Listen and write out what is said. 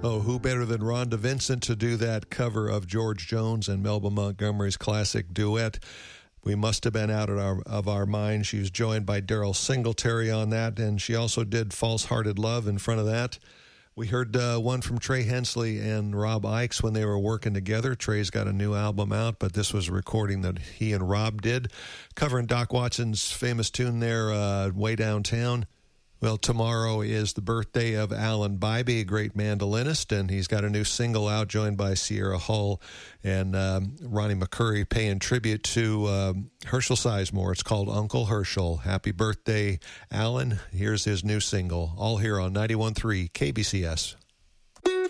Oh, who better than Rhonda Vincent to do that cover of George Jones and Melba Montgomery's classic duet? We Must Have Been Out of Our Minds. She was joined by Daryl Singletary on that, and she also did False Hearted Love in front of that. We heard one from Trey Hensley and Rob Ickes when they were working together. Trey's got a new album out, but this was a recording that he and Rob did, covering Doc Watson's famous tune there, Way Downtown. Well, tomorrow is the birthday of Alan Bybee, a great mandolinist, and he's got a new single out, joined by Sierra Hull and Ronnie McCurry, paying tribute to Herschel Sizemore. It's called Uncle Herschel. Happy birthday, Alan. Here's his new single, all here on 91.3 KBCS.